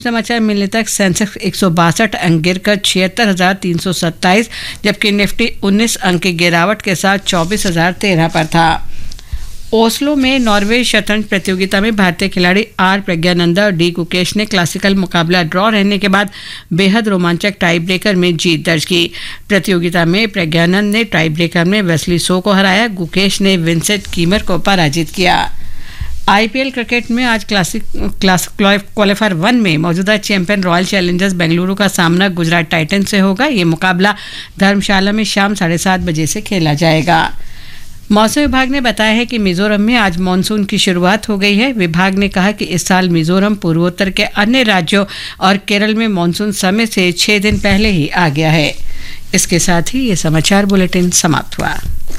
समाचार मिलने तक सेंसेक्स 162 अंक गिरकर 76,327, जबकि निफ्टी 19 अंक की गिरावट के साथ 24,013 पर था। ओस्लो में नॉर्वे शतरंज प्रतियोगिता में भारतीय खिलाड़ी आर प्रज्ञानंदा और डी गुकेश ने क्लासिकल मुकाबला ड्रॉ रहने के बाद बेहद रोमांचक टाई ब्रेकर में जीत दर्ज की। प्रतियोगिता में प्रज्ञानंद ने टाई ब्रेकर में वेस्ली सो को हराया, गुकेश ने विंसेंट कीमर को पराजित किया। आईपीएल क्रिकेट में आज क्लासिक क्वालिफायर 1 में मौजूदा चैंपियन रॉयल चैलेंजर्स बेंगलुरु का सामना गुजरात टाइटंस से होगा। ये मुकाबला धर्मशाला में शाम 7:30 बजे से खेला जाएगा। मौसम विभाग ने बताया है कि मिजोरम में आज मानसून की शुरुआत हो गई है। विभाग ने कहा कि इस साल मिजोरम पूर्वोत्तर के अन्य राज्यों और केरल में मानसून समय से 6 दिन पहले ही आ गया है। इसके साथ ही ये समाचार बुलेटिन समाप्त हुआ।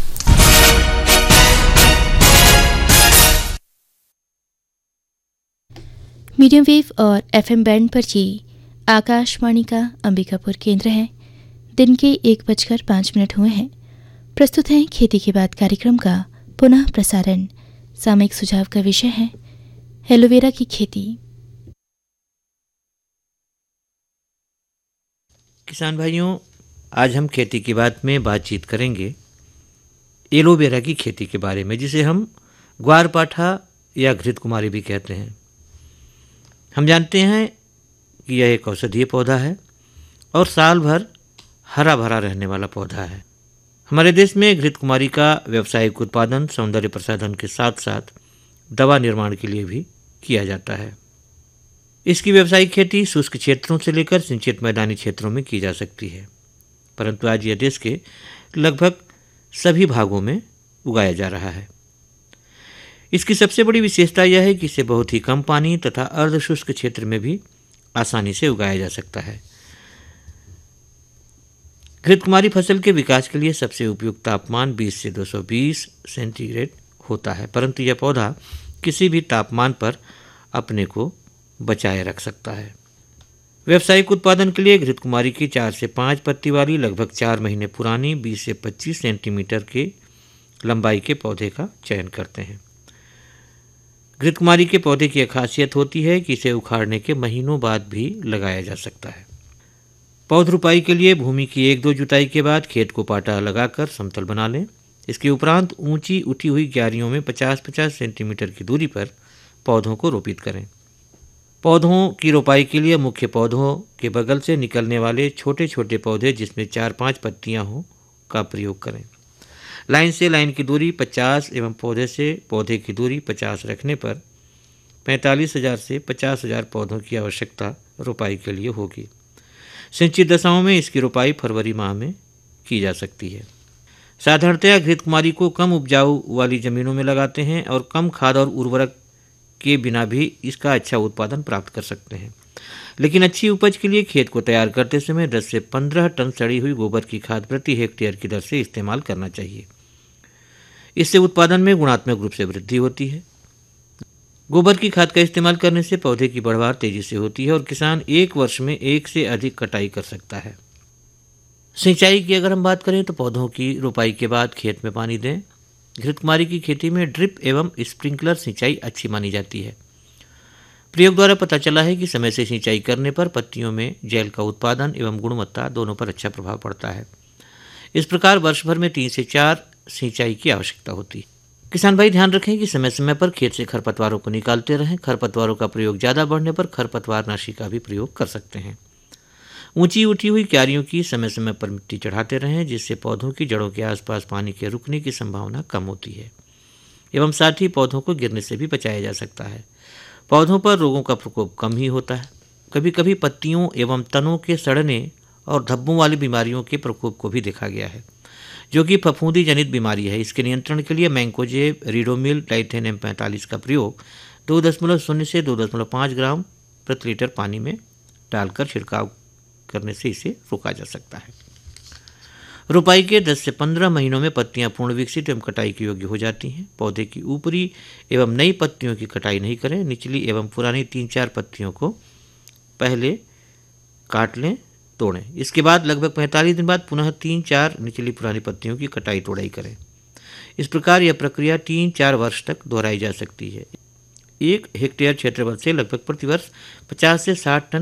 मीडियम वेव और एफएम बैंड पर ये आकाशवाणी का अंबिकापुर केंद्र है। दिन के 1:05 हुए हैं। प्रस्तुत है खेती के बाद कार्यक्रम का पुनः प्रसारण। सामयिक सुझाव का विषय है एलोवेरा की खेती। किसान भाइयों, आज हम खेती की बात में बातचीत करेंगे एलोवेरा की खेती के बारे में, जिसे हम ग्वारपाठा या घृत कुमारी भी कहते हैं। हम जानते हैं कि यह एक औषधीय पौधा है और साल भर हरा भरा रहने वाला पौधा है। हमारे देश में घृत कुमारी का व्यावसायिक उत्पादन सौंदर्य प्रसाधन के साथ साथ दवा निर्माण के लिए भी किया जाता है। इसकी व्यावसायिक खेती शुष्क क्षेत्रों से लेकर सिंचित मैदानी क्षेत्रों में की जा सकती है, परंतु आज यह देश के लगभग सभी भागों में उगाया जा रहा है। इसकी सबसे बड़ी विशेषता यह है कि इसे बहुत ही कम पानी तथा अर्धशुष्क क्षेत्र में भी आसानी से उगाया जा सकता है। घृत कुमारी फसल के विकास के लिए सबसे उपयुक्त तापमान 20 से 220 सेंटीग्रेड होता है, परंतु यह पौधा किसी भी तापमान पर अपने को बचाए रख सकता है। व्यावसायिक उत्पादन के लिए घृत कुमारी की 4 से 5 पत्ती वाली लगभग 4 महीने पुरानी 20 से 25 सेंटीमीटर के लंबाई के पौधे का चयन करते हैं। घृत कुमारी के पौधे की एक खासियत होती है कि इसे उखाड़ने के महीनों बाद भी लगाया जा सकता है। पौध रुपाई के लिए भूमि की 1-2 जुताई के बाद खेत को पाटा लगाकर समतल बना लें। इसके उपरांत ऊंची उठी हुई क्यारियों में 50-50 सेंटीमीटर की दूरी पर पौधों को रोपित करें। पौधों की रोपाई के लिए मुख्य पौधों के बगल से निकलने वाले छोटे छोटे पौधे जिसमें 4-5 पत्तियां हों का प्रयोग करें। लाइन से लाइन की दूरी 50 एवं पौधे से पौधे की दूरी 50 रखने पर 45,000 से 50,000 पौधों की आवश्यकता रोपाई के लिए होगी। सिंचित दशाओं में इसकी रोपाई फरवरी माह में की जा सकती है। साधारणतया घृत कुमारी को कम उपजाऊ वाली ज़मीनों में लगाते हैं और कम खाद और उर्वरक के बिना भी इसका अच्छा उत्पादन प्राप्त कर सकते हैं। लेकिन अच्छी उपज के लिए खेत को तैयार करते समय 10 से 15 टन सड़ी हुई गोबर की खाद प्रति हेक्टेयर की दर से इस्तेमाल करना चाहिए। इससे उत्पादन में गुणात्मक रूप से वृद्धि होती है। गोबर की खाद का इस्तेमाल करने से पौधे की बढ़वार तेजी से होती है और किसान 1 वर्ष में 1 से अधिक कटाई कर सकता है। सिंचाई की अगर हम बात करें तो पौधों की रोपाई के बाद खेत में पानी दें। घृत कुमारी की खेती में ड्रिप एवं स्प्रिंकलर सिंचाई अच्छी मानी जाती है। प्रयोग द्वारा पता चला है कि समय से सिंचाई करने पर पत्तियों में जैल का उत्पादन एवं गुणवत्ता दोनों पर अच्छा प्रभाव पड़ता है। इस प्रकार वर्ष भर में 3 से 4 सिंचाई की आवश्यकता होती है। किसान भाई ध्यान रखें कि समय समय पर खेत से खरपतवारों को निकालते रहें। खरपतवारों का प्रयोग ज़्यादा बढ़ने पर खरपतवारनाशी का भी प्रयोग कर सकते हैं। ऊंची उठी हुई क्यारियों की समय समय पर मिट्टी चढ़ाते रहें, जिससे पौधों की जड़ों के आसपास पानी के रुकने की संभावना कम होती है एवं साथ ही पौधों को गिरने से भी बचाया जा सकता है। पौधों पर रोगों का प्रकोप कम ही होता है। कभी कभी पत्तियों एवं तनों के सड़ने और धब्बों वाली बीमारियों के प्रकोप को भी देखा गया है, जो कि फफूंदी जनित बीमारी है। इसके नियंत्रण के लिए मैंकोजेब, रिडोमिल, डाइथेन M45 का प्रयोग 2.0 से 2.5 ग्राम प्रति लीटर पानी में डालकर छिड़काव करने से इसे रोका जा सकता है। रोपाई के 10 से 15 महीनों में पत्तियां पूर्ण विकसित एवं कटाई के योग्य हो जाती हैं। पौधे की ऊपरी एवं नई पत्तियों की कटाई नहीं करें। निचली एवं पुरानी 3-4 पत्तियों को पहले काट लें, तोड़ें। इसके बाद लगभग 45 दिन बाद पुनः 3-4 निचली पुरानी पत्तियों की कटाई तोड़ाई करें। इस प्रकार यह प्रक्रिया 3-4 वर्ष तक दोहराई जा सकती है। 1 हेक्टेयर क्षेत्रफल से लगभग प्रतिवर्ष 50 से 60 टन